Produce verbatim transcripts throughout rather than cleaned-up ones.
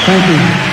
Thank you.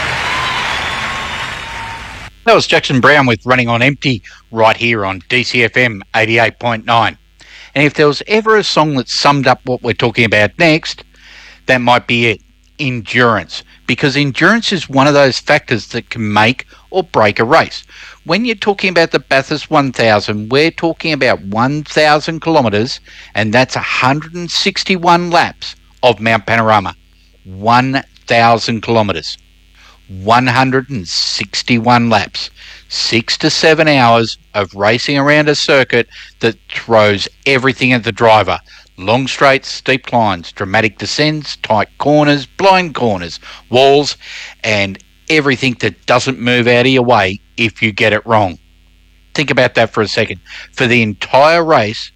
That was Jackson Brown with Running on Empty right here on D C F M eighty-eight point nine. And if there was ever a song that summed up what we're talking about next, that might be it. Endurance. Because endurance is one of those factors that can make or break a race. When you're talking about the Bathurst one thousand, we're talking about one thousand kilometres, and that's one hundred sixty-one laps of Mount Panorama. one thousand kilometres. one hundred sixty-one laps, six to seven hours of racing around a circuit that throws everything at the driver. Long straights, steep climbs, dramatic descents, tight corners, blind corners, walls, and everything that doesn't move out of your way if you get it wrong. Think about that for a second. For the entire race,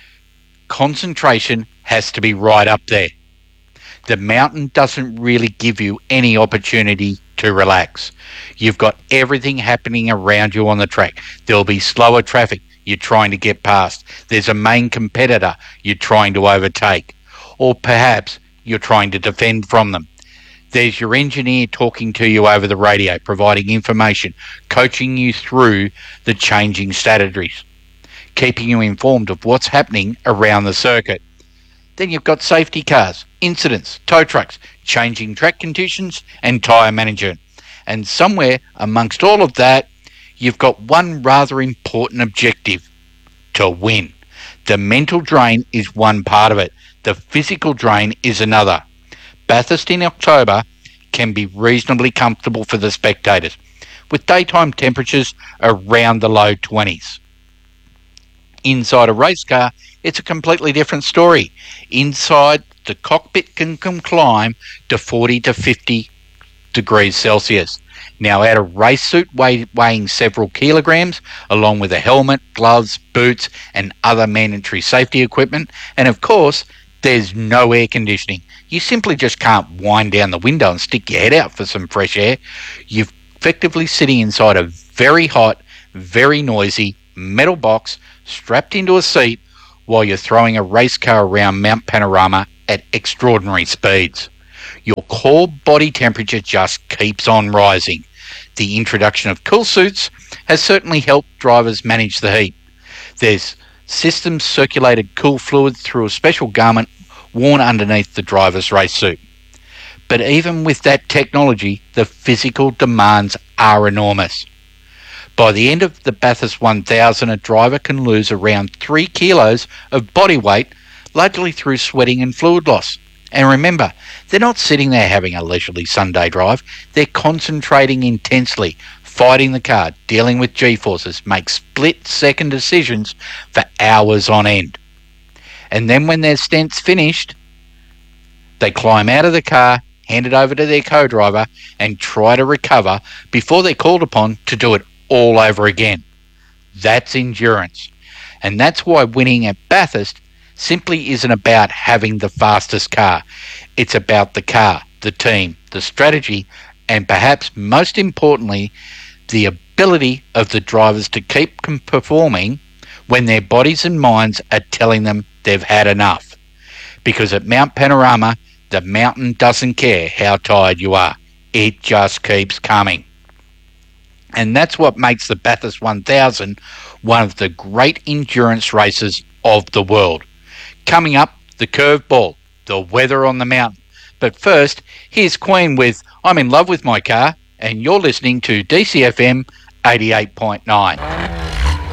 concentration has to be right up there. The mountain doesn't really give you any opportunity to relax. You've got everything happening around you on the track. There'll be slower traffic you're trying to get past. There's a main competitor you're trying to overtake. Or perhaps you're trying to defend from them. There's your engineer talking to you over the radio, providing information, coaching you through the changing strategies, keeping you informed of what's happening around the circuit. Then you've got safety cars, incidents, tow trucks, changing track conditions and tyre management. And somewhere amongst all of that, you've got one rather important objective: to win. The mental drain is one part of it. The physical drain is another. Bathurst in October can be reasonably comfortable for the spectators, with daytime temperatures around the low twenties. Inside a race car, it's a completely different story. Inside, the cockpit can climb to forty to fifty degrees Celsius. Now, add a race suit weigh, weighing several kilograms, along with a helmet, gloves, boots, and other mandatory safety equipment. And of course, there's no air conditioning. You simply just can't wind down the window and stick your head out for some fresh air. You're effectively sitting inside a very hot, very noisy metal box strapped into a seat while you're throwing a race car around Mount Panorama at extraordinary speeds. Your core body temperature just keeps on rising. The introduction of cool suits has certainly helped drivers manage the heat. There's systems circulated cool fluid through a special garment worn underneath the driver's race suit. But even with that technology, the physical demands are enormous. By the end of the Bathurst one thousand, a driver can lose around three kilos of body weight, largely through sweating and fluid loss. And remember, they're not sitting there having a leisurely Sunday drive. They're concentrating intensely, fighting the car, dealing with G-forces, make split-second decisions for hours on end. And then when their stent's finished, they climb out of the car, hand it over to their co-driver, and try to recover before they're called upon to do it all over again. That's endurance. And that's why winning at Bathurst simply isn't about having the fastest car. It's about the car, the team, the strategy, and perhaps most importantly, the ability of the drivers to keep performing when their bodies and minds are telling them they've had enough. Because at Mount Panorama, the mountain doesn't care how tired you are. It just keeps coming. And that's what makes the Bathurst one thousand one of the great endurance races of the world. Coming up, the curveball, the weather on the mountain. But first, here's Queen with I'm in Love with My Car, and you're listening to D C F M eighty-eight point nine.